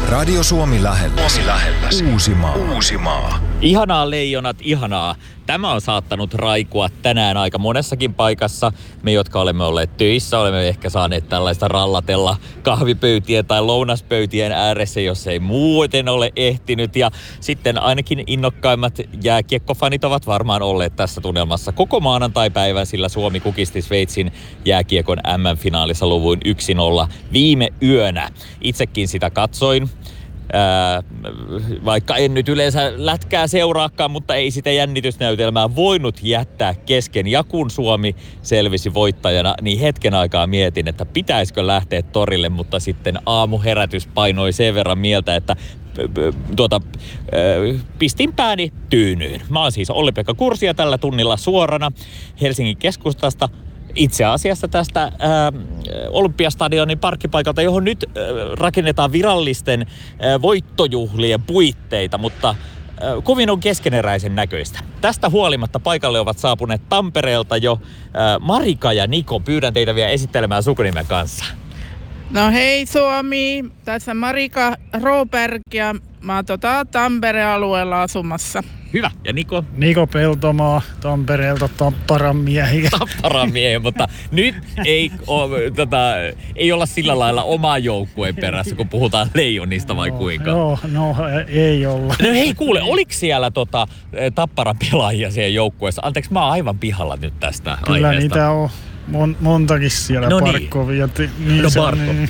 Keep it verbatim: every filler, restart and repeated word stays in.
Radio Suomi lähelläs. Suomi lähelläs. Uusimaa. Uusimaa. Ihanaa leijonat, ihanaa. Tämä on saattanut raikua tänään aika monessakin paikassa. Me, jotka olemme olleet töissä, olemme ehkä saaneet tällaista rallatella kahvipöytien tai lounaspöytien ääressä, jos ei muuten ole ehtinyt. Ja sitten ainakin innokkaimmat jääkiekkofanit ovat varmaan olleet tässä tunnelmassa koko maanantaipäivän, sillä Suomi kukisti Sveitsin jääkiekon äm äm-finaalissa luvuin yksi nolla viime yönä. Itsekin sitä katsoin. Ää, vaikka en nyt yleensä lätkää seuraakaan, mutta ei sitä jännitysnäytelmää voinut jättää kesken. Ja kun Suomi selvisi voittajana, niin hetken aikaa mietin, että pitäisikö lähteä torille, mutta sitten aamuherätys painoi sen verran mieltä, että tuota, pistin pääni tyynyyn. Mä oon siis Olli-Pekka Kursia tällä tunnilla suorana Helsingin keskustasta. Itse asiassa tästä ää, Olympiastadionin parkkipaikalta, johon nyt ää, rakennetaan virallisten ää, voittojuhlien puitteita, mutta ää, kovin on keskeneräisen näköistä. Tästä huolimatta paikalle ovat saapuneet Tampereelta jo ää, Marika ja Niko. Pyydän teitä vielä esittelemään sukunimen kanssa. No hei Suomi, tässä Marika Roberg ja mä oon tota Tampereen alueella asumassa. Hyvä. Ja Niko? Niko Peltomaa Tampereelta Tapparan miehiä. Tapparan miehiä, mutta nyt ei, o, tota, ei olla sillä lailla omaa joukkueen perässä, kun puhutaan Leijonista vai no, kuinka? Joo, no ei olla. No hei kuule, oliko siellä tota, Tapparan pelaajia siellä joukkueessa? Anteeksi, mä oon aivan pihalla nyt tästä Kyllä aiheesta. Niitä on mon, montakin siellä, no Barkovia. Niin. No Barkov.